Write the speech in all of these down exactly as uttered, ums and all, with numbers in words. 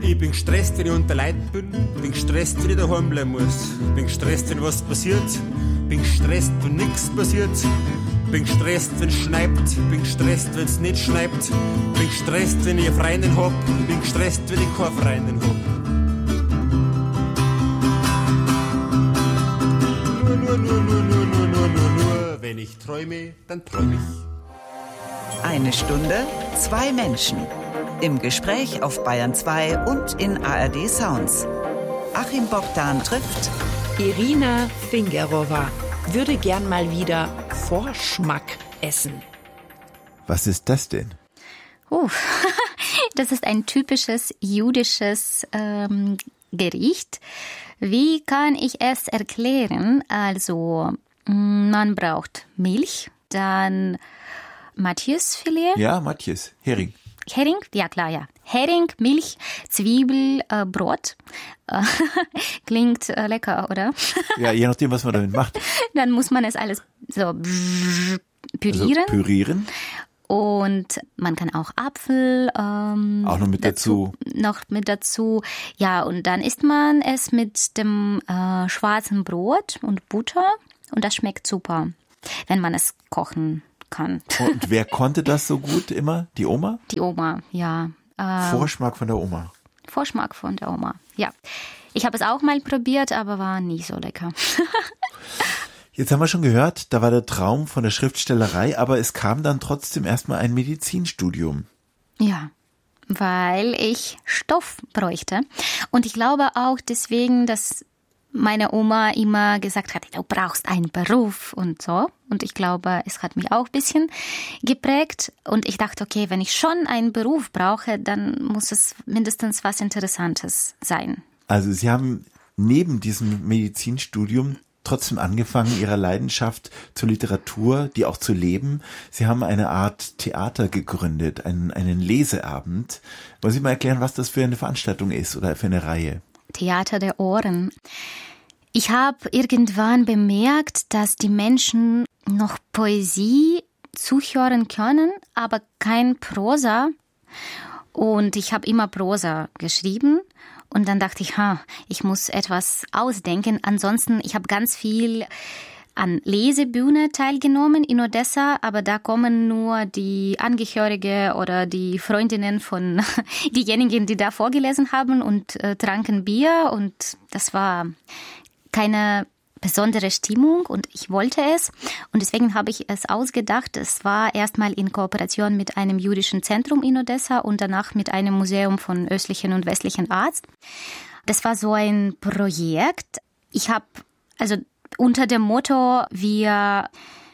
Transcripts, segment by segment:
Ich bin gestresst, wenn ich unter Leid bin. Bin gestresst, wenn ich daheim bleiben muss. Bin gestresst, wenn was passiert. Bin gestresst, wenn nichts passiert. Bin gestresst, wenn es schneit. Bin gestresst, wenn es nicht schneit. Bin gestresst, wenn ich eine Freundin hab. Bin gestresst, wenn ich keine Freundin hab. Nur, nur, nur, nur, nur, nur, nur, nur, nur. Wenn ich träume, dann träume ich. Eine Stunde, zwei Menschen. Im Gespräch auf Bayern zwei und in A R D Sounds. Achim Bogdan trifft Irina Fingerova. Würde gern mal wieder Vorschmack essen. Was ist das denn? Uh, das ist ein typisches jüdisches ähm, Gericht. Wie kann ich es erklären? Also, man braucht Milch, dann Matjesfilet. Ja, Matjes, Hering. Hering? Ja, klar, ja. Hering, Milch, Zwiebel, äh, Brot. Äh, klingt äh, lecker, oder? Ja, je nachdem, was man damit macht. Dann muss man es alles so pürieren. Also pürieren. Und man kann auch Apfel ähm, auch noch mit dazu. dazu. Noch mit dazu. Ja, und dann isst man es mit dem äh, schwarzen Brot und Butter. Und das schmeckt super, wenn man es kochen kann. Und wer konnte das so gut immer? Die Oma? Die Oma, ja. Ähm, Vorschmack von der Oma. Vorschmack von der Oma, ja. Ich habe es auch mal probiert, aber war nicht so lecker. Jetzt haben wir schon gehört, da war der Traum von der Schriftstellerei, aber es kam dann trotzdem erstmal ein Medizinstudium. Ja, weil ich Stoff bräuchte. Und ich glaube auch deswegen, dass meine Oma immer gesagt hat, du brauchst einen Beruf und so. Und ich glaube, es hat mich auch ein bisschen geprägt. Und ich dachte, okay, wenn ich schon einen Beruf brauche, dann muss es mindestens was Interessantes sein. Also Sie haben neben diesem Medizinstudium trotzdem angefangen, Ihrer Leidenschaft zur Literatur, die auch zu leben. Sie haben eine Art Theater gegründet, einen, einen Leseabend. Wollen Sie mal erklären, was das für eine Veranstaltung ist oder für eine Reihe? Theater der Ohren. Ich habe irgendwann bemerkt, dass die Menschen noch Poesie zuhören können, aber kein Prosa. Und ich habe immer Prosa geschrieben. Und dann dachte ich, ha, ich muss etwas ausdenken. Ansonsten, ich habe ganz viel an Lesebühne teilgenommen in Odessa, aber da kommen nur die Angehörige oder die Freundinnen von diejenigen, die da vorgelesen haben und äh, tranken Bier und das war keine besondere Stimmung und ich wollte es und deswegen habe ich es ausgedacht. Es war erstmal in Kooperation mit einem jüdischen Zentrum in Odessa und danach mit einem Museum von östlichen und westlichen Arzt. Das war so ein Projekt. Ich habe also unter dem Motto, wir,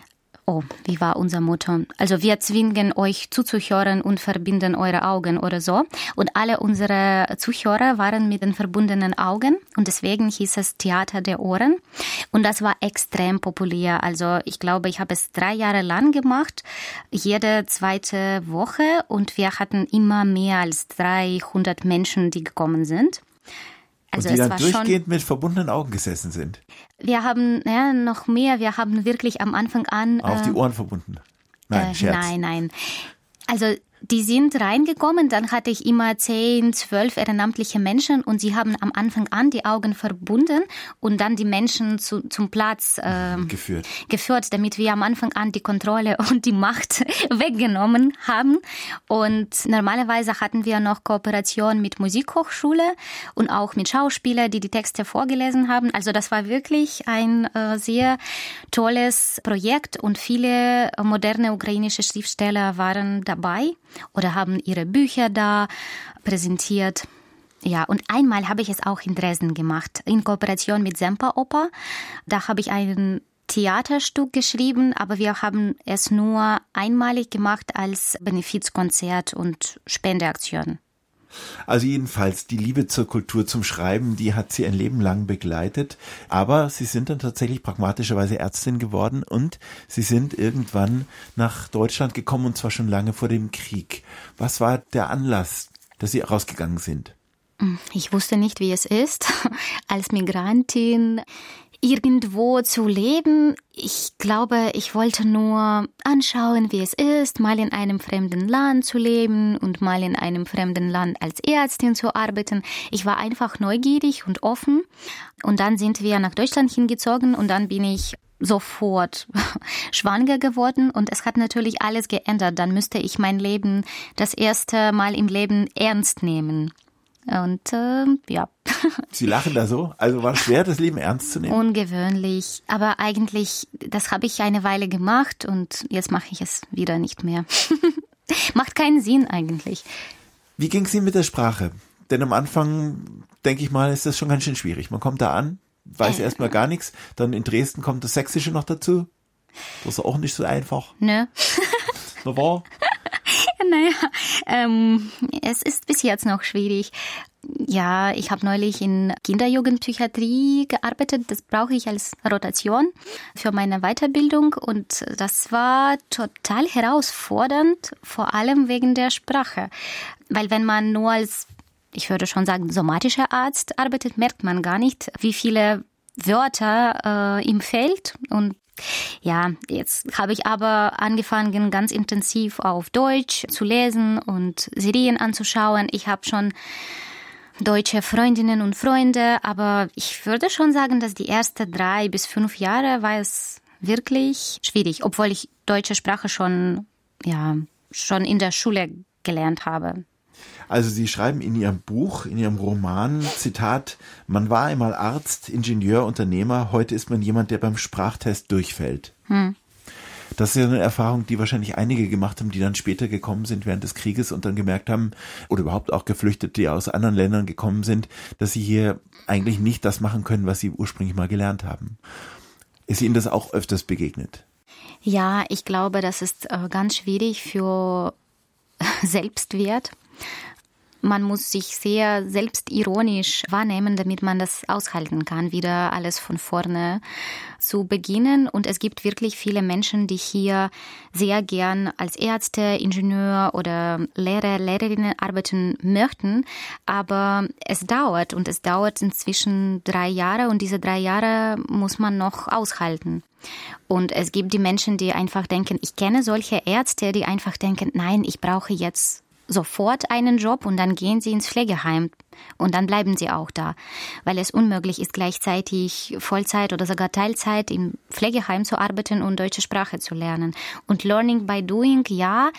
oh, wie war unser Motto? Also wir zwingen euch zuzuhören und verbinden eure Augen oder so. Und alle unsere Zuhörer waren mit den verbundenen Augen und deswegen hieß es Theater der Ohren. Und das war extrem populär. Also ich glaube, ich habe es drei Jahre lang gemacht, jede zweite Woche und wir hatten immer mehr als dreihundert Menschen, die gekommen sind. Also und die es dann war durchgehend schon, mit verbundenen Augen gesessen sind. Wir haben ja noch mehr, wir haben wirklich am Anfang an... Auf äh, die Ohren verbunden? Nein, äh, Scherz. Nein, nein. Also die sind reingekommen, dann hatte ich immer zehn, zwölf ehrenamtliche Menschen und sie haben am Anfang an die Augen verbunden und dann die Menschen zu, zum Platz äh, geführt. geführt, damit wir am Anfang an die Kontrolle und die Macht weggenommen haben. Und normalerweise hatten wir noch Kooperation mit Musikhochschule und auch mit Schauspielern, die die Texte vorgelesen haben. Also das war wirklich ein äh, sehr tolles Projekt und viele moderne ukrainische Schriftsteller waren dabei oder haben ihre Bücher da präsentiert. Ja, und einmal habe ich es auch in Dresden gemacht, in Kooperation mit Semperoper. Da habe ich ein Theaterstück geschrieben, aber wir haben es nur einmalig gemacht als Benefizkonzert und Spendeaktion. Also jedenfalls, die Liebe zur Kultur, zum Schreiben, die hat sie ein Leben lang begleitet. Aber sie sind dann tatsächlich pragmatischerweise Ärztin geworden und sie sind irgendwann nach Deutschland gekommen und zwar schon lange vor dem Krieg. Was war der Anlass, dass sie rausgegangen sind? Ich wusste nicht, wie es ist als Migrantin. irgendwo zu leben. Ich glaube, ich wollte nur anschauen, wie es ist, mal in einem fremden Land zu leben und mal in einem fremden Land als Ärztin zu arbeiten. Ich war einfach neugierig und offen. Und dann sind wir nach Deutschland hingezogen und dann bin ich sofort schwanger geworden und es hat natürlich alles geändert. Dann müsste ich mein Leben das erste Mal im Leben ernst nehmen. Und äh, ja. Sie lachen da so? Also war es schwer, das Leben ernst zu nehmen? Ungewöhnlich. Aber eigentlich, das habe ich eine Weile gemacht und jetzt mache ich es wieder nicht mehr. Macht keinen Sinn eigentlich. Wie ging es Ihnen mit der Sprache? Denn am Anfang, denke ich mal, ist das schon ganz schön schwierig. Man kommt da an, weiß äh. erstmal gar nichts. Dann in Dresden kommt das Sächsische noch dazu. Das ist auch nicht so einfach. Nö. Na war? Naja, ähm, es ist bis jetzt noch schwierig. Ja, ich habe neulich in Kinderjugendpsychiatrie gearbeitet. Das brauche ich als Rotation für meine Weiterbildung. Und das war total herausfordernd, vor allem wegen der Sprache. Weil wenn man nur als, ich würde schon sagen, somatischer Arzt arbeitet, merkt man gar nicht, wie viele Wörter äh, ihm fehlt. Und ja, jetzt habe ich aber angefangen, ganz intensiv auf Deutsch zu lesen und Serien anzuschauen. Ich habe schon deutsche Freundinnen und Freunde, aber ich würde schon sagen, dass die ersten drei bis fünf Jahre war es wirklich schwierig, obwohl ich deutsche Sprache schon, ja, schon in der Schule gelernt habe. Also Sie schreiben in Ihrem Buch, in Ihrem Roman, Zitat, man war einmal Arzt, Ingenieur, Unternehmer, heute ist man jemand, der beim Sprachtest durchfällt. Hm. Das ist ja eine Erfahrung, die wahrscheinlich einige gemacht haben, die dann später gekommen sind während des Krieges und dann gemerkt haben, oder überhaupt auch Geflüchtete, die aus anderen Ländern gekommen sind, dass sie hier eigentlich nicht das machen können, was sie ursprünglich mal gelernt haben. Ist Ihnen das auch öfters begegnet? Ja, ich glaube, das ist ganz schwierig für Selbstwert. Man muss sich sehr selbstironisch wahrnehmen, damit man das aushalten kann, wieder alles von vorne zu beginnen. Und es gibt wirklich viele Menschen, die hier sehr gern als Ärzte, Ingenieur oder Lehrer, Lehrerinnen arbeiten möchten. Aber es dauert und es dauert inzwischen drei Jahre und diese drei Jahre muss man noch aushalten. Und es gibt die Menschen, die einfach denken, ich kenne solche Ärzte, die einfach denken, nein, ich brauche jetzt sofort einen Job und dann gehen sie ins Pflegeheim und dann bleiben sie auch da, weil es unmöglich ist, gleichzeitig Vollzeit oder sogar Teilzeit im Pflegeheim zu arbeiten und deutsche Sprache zu lernen. Und Learning by Doing, ja,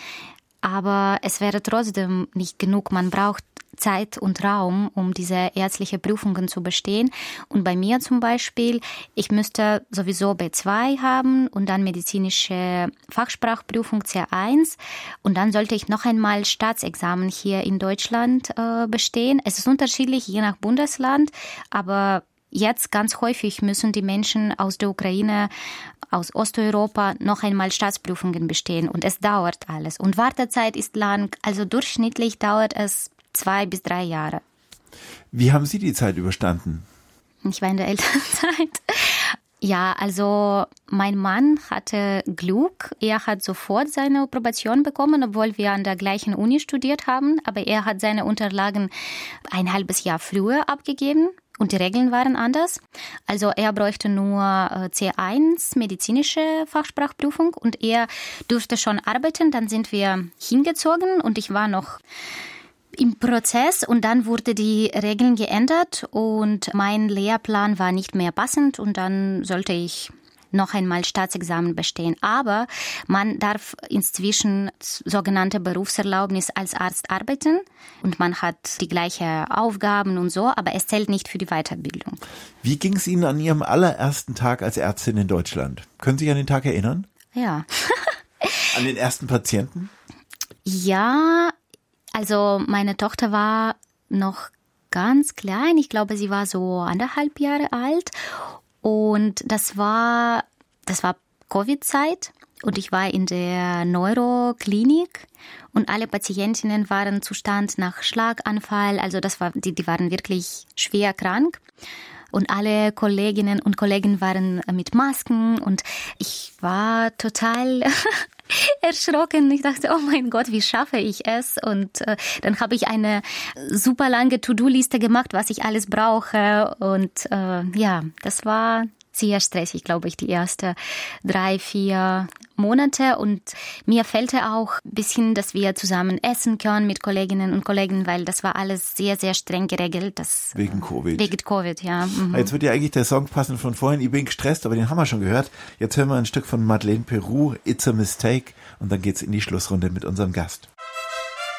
aber es wäre trotzdem nicht genug. Man braucht Zeit und Raum, um diese ärztliche Prüfungen zu bestehen. Und bei mir zum Beispiel, ich müsste sowieso B zwei haben und dann medizinische Fachsprachprüfung C eins. Und dann sollte ich noch einmal Staatsexamen hier in Deutschland äh, bestehen. Es ist unterschiedlich, je nach Bundesland, aber jetzt ganz häufig müssen die Menschen aus der Ukraine, aus Osteuropa noch einmal Staatsprüfungen bestehen. Und es dauert alles. Und Wartezeit ist lang, also durchschnittlich dauert es zwei bis drei Jahre. Wie haben Sie die Zeit überstanden? Ich war in der Elternzeit. Ja, also mein Mann hatte Glück. Er hat sofort seine Approbation bekommen, obwohl wir an der gleichen Uni studiert haben. Aber er hat seine Unterlagen ein halbes Jahr früher abgegeben und die Regeln waren anders. Also er bräuchte nur C eins, medizinische Fachsprachprüfung, und er durfte schon arbeiten. Dann sind wir hingezogen und ich war noch im Prozess und dann wurde die Regeln geändert und mein Lehrplan war nicht mehr passend und dann sollte ich noch einmal Staatsexamen bestehen. Aber man darf inzwischen sogenannte Berufserlaubnis als Arzt arbeiten und man hat die gleichen Aufgaben und so, aber es zählt nicht für die Weiterbildung. Wie ging es Ihnen an Ihrem allerersten Tag als Ärztin in Deutschland? Können Sie sich an den Tag erinnern? Ja. An den ersten Patienten? Ja, also meine Tochter war noch ganz klein. Ich glaube, sie war so anderthalb Jahre alt. Und das war, das war Covid-Zeit. Und ich war in der Neuroklinik. Und alle Patientinnen waren im Zustand nach Schlaganfall. Also das war, die, die waren wirklich schwer krank. Und alle Kolleginnen und Kollegen waren mit Masken. Und ich war total erschrocken. Ich dachte, oh mein Gott, wie schaffe ich es? Und äh, dann habe ich eine super lange To-Do-Liste gemacht, was ich alles brauche. Und äh, ja, das war sehr stressig, glaube ich, die ersten drei, vier Monate. Und mir fehlte auch ein bisschen, dass wir zusammen essen können mit Kolleginnen und Kollegen, weil das war alles sehr, sehr streng geregelt. Das, wegen Covid. Wegen Covid, ja. Mhm. Jetzt wird ja eigentlich der Song passen von vorhin, ich bin gestresst, aber den haben wir schon gehört. Jetzt hören wir ein Stück von Madeleine Peru, It's a Mistake, und dann geht's in die Schlussrunde mit unserem Gast.